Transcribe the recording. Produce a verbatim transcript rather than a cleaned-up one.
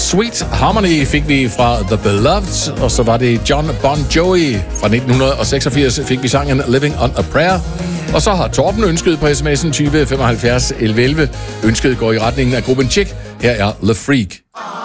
Sweet Harmony fik vi fra The Beloved, og så var det John Bon Jovi. Fra nitten seksogfirs fik vi sangen Living on a Prayer. Og så har Torben ønsket på sms'en tyve femoghalvfjerds elleve elleve. Ønsket går i retningen af gruppen Chick. Her er Le Freak.